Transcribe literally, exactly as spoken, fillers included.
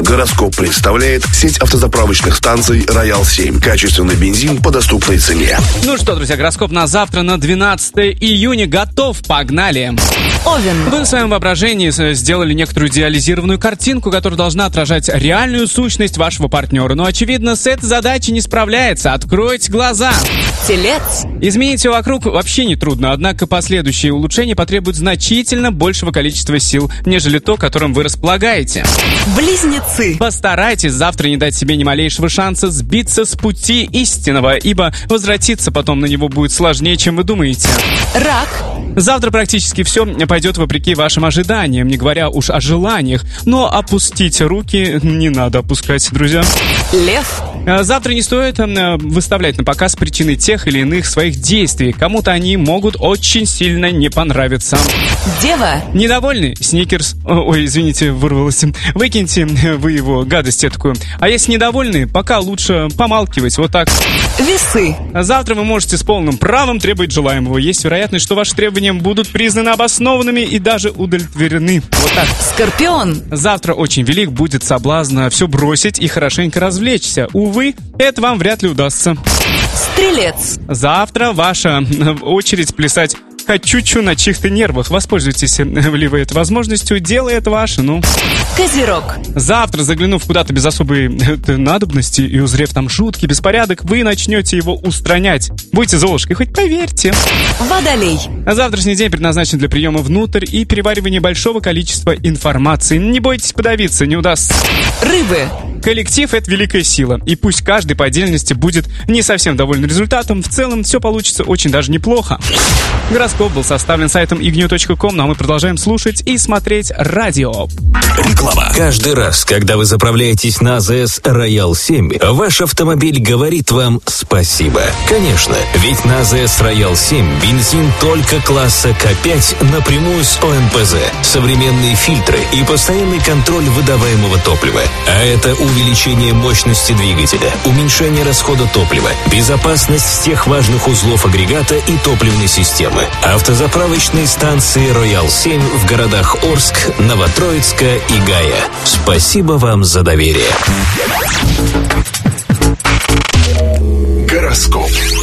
Гороскоп представляет сеть автозаправочных станций «Роял семь». Качественный бензин по доступной цене. Ну что, друзья, гороскоп на завтра, на двенадцатое июня. Готов? Погнали! Овен. Вы в своем воображении сделали некоторую идеализированную картинку, которая должна отражать реальную сущность вашего партнера. Но, очевидно, с этой задачей не справляется. Откройте глаза. Телец. Изменить все вокруг вообще не трудно, однако последующие улучшения потребуют значительно большего количества сил, нежели то, которым вы располагаете. Близнецы. Постарайтесь завтра не дать себе ни малейшего шанса сбиться с пути истинного, ибо возвратиться потом на него будет сложнее, чем вы думаете. Рак. Завтра практически все пойдет вопреки вашим ожиданиям, не говоря уж о желаниях. Но опустите руки, не надо опускать, друзья. Лев. Завтра не стоит выставлять на показ причины тех или иных своих действий. Кому-то они могут очень сильно не понравиться. Дева. Недовольны? Сникерс. Ой, извините, вырвалось. Выкиньте вы его, гадость такую. А если недовольны, пока лучше помалкивать. Вот так. Весы. Завтра вы можете с полным правом требовать желаемого. Есть вероятность, что ваши требования будут признаны обоснованными и даже удовлетворены. Вот так. Скорпион. Завтра очень велик будет соблазн все бросить и хорошенько развлечься. Увы, это вам вряд ли удастся. Стрелец. Завтра ваша очередь плясать качучу на чьих-то нервах. Воспользуйтесь ли вы этой возможностью, дело это ваше, ну. Козерог. Завтра, заглянув куда-то без особой надобности и узрев там жуткий беспорядок, вы начнете его устранять. Будьте золушкой, хоть поверьте. Водолей. Завтрашний день предназначен для приема внутрь и переваривания большого количества информации. Не бойтесь подавиться, не удастся. Рыбы. Коллектив — это великая сила, и пусть каждый по отдельности будет не совсем доволен результатом, в целом все получится очень даже неплохо. Гороскоп был составлен сайтом игню точка ком, ну а мы продолжаем слушать и смотреть радио. Реклама. Каждый раз, когда вы заправляетесь на АЗС «Роял семь», ваш автомобиль говорит вам спасибо. Конечно, ведь на АЗС «Роял семь» бензин только класса К пять напрямую с О М П З, современные фильтры и постоянный контроль выдаваемого топлива. А это увеличение мощности двигателя, уменьшение расхода топлива, безопасность всех важных узлов агрегата и топливной системы. Автозаправочные станции «Роял семь» в городах Орск, Новотроицка и Гая. Спасибо вам за доверие. Гороскоп.